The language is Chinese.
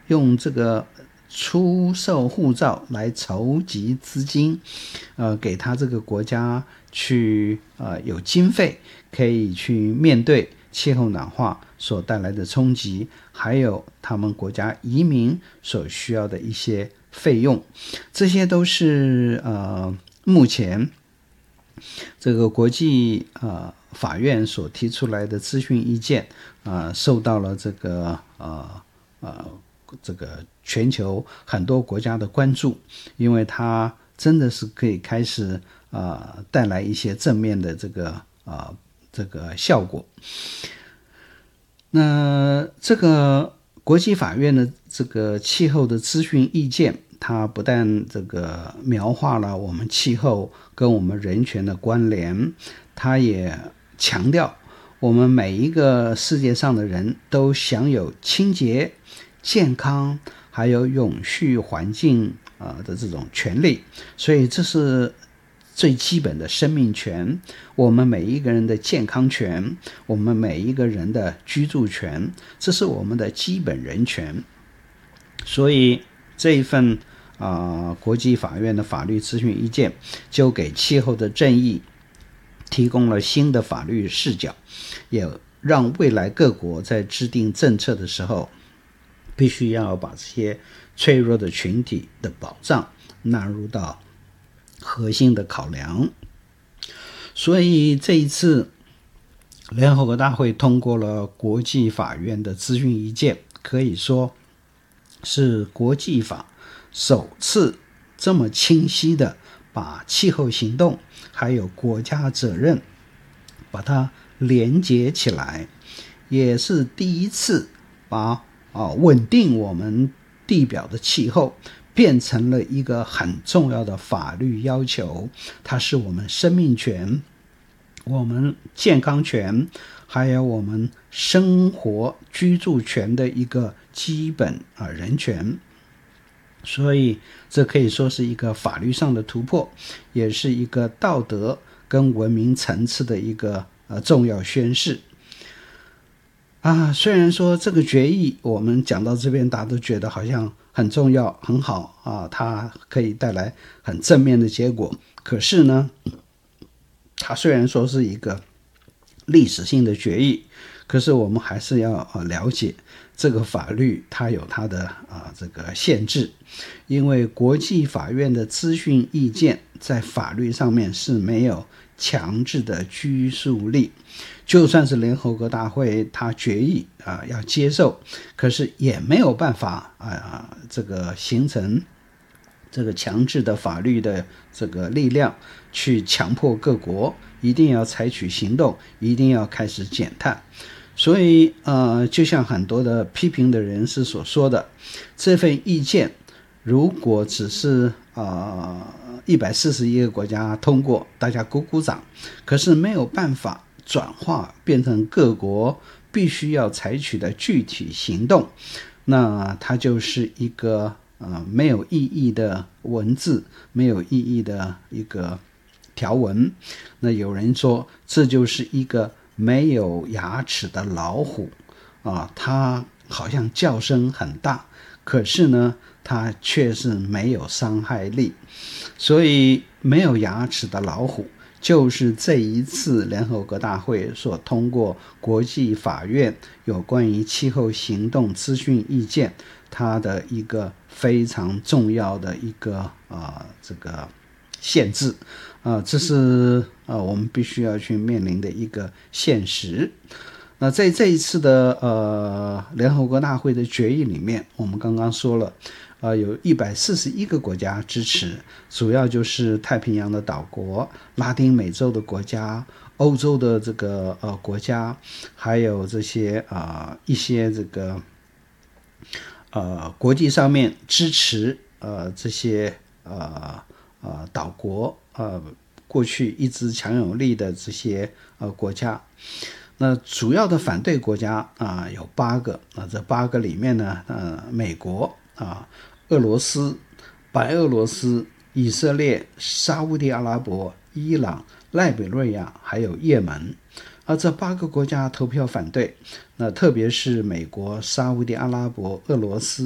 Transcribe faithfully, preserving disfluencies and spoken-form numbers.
用这个出售护照来筹集资金，呃，给他这个国家去呃有经费可以去面对气候暖化所带来的冲击，还有他们国家移民所需要的一些费用，这些都是呃目前这个国际呃法院所提出来的咨询意见啊、呃，受到了这个呃呃这个全球很多国家的关注，因为它真的是可以开始呃带来一些正面的这个呃这个效果。那这个国际法院的这个气候的咨询意见，它不但这个描画了我们气候跟我们人权的关联，它也强调我们每一个世界上的人都享有清洁、健康还有永续环境的这种权利，所以这是最基本的生命权，我们每一个人的健康权，我们每一个人的居住权，这是我们的基本人权。所以这一份、呃、国际法院的法律咨询意见就给气候的正义提供了新的法律视角，也让未来各国在制定政策的时候必须要把这些脆弱的群体的保障纳入到核心的考量。所以这一次联合国大会通过了国际法院的咨询意见，可以说是国际法首次这么清晰的把气候行动还有国家责任把它连接起来，也是第一次把、啊、稳定我们地表的气候变成了一个很重要的法律要求，它是我们生命权、我们健康权还有我们生活居住权的一个基本、啊、人权。所以这可以说是一个法律上的突破，也是一个道德跟文明层次的一个、呃、重要宣示啊。虽然说这个决议我们讲到这边大家都觉得好像很重要很好啊，它可以带来很正面的结果，可是呢它虽然说是一个历史性的决议，可是我们还是要、呃、了解这个法律它有它的、呃、这个限制，因为国际法院的咨询意见在法律上面是没有强制的拘束力，就算是联合国大会它决议、呃、要接受，可是也没有办法、呃、这个形成这个强制的法律的这个力量去强迫各国一定要采取行动，一定要开始减碳。所以呃，就像很多的批评的人士所说的，这份意见如果只是呃一百四十一个国家通过，大家鼓鼓掌，可是没有办法转化变成各国必须要采取的具体行动，那它就是一个呃没有意义的文字，没有意义的一个条文。那有人说这就是一个没有牙齿的老虎啊，它好像叫声很大，可是呢它却是没有伤害力。所以没有牙齿的老虎就是这一次联合国大会所通过国际法院有关于气候行动咨询意见，它的一个非常重要的一个、呃、这个限制、呃、这是、呃、我们必须要去面临的一个现实。那在这一次的呃联合国大会的决议里面，我们刚刚说了呃，有一百四十一个国家支持，主要就是太平洋的岛国、拉丁美洲的国家、欧洲的这个呃国家，还有这些啊、呃、一些这个呃国际上面支持呃这些呃呃岛国呃过去一直强有力的这些呃国家。那主要的反对国家啊、呃、有八个，那这八个里面呢，呃，美国啊、俄罗斯、白俄罗斯、以色列、沙烏地阿拉伯、伊朗、赖比瑞亚还有也门，而这八个国家投票反对。那特别是美国、沙烏地阿拉伯、俄罗斯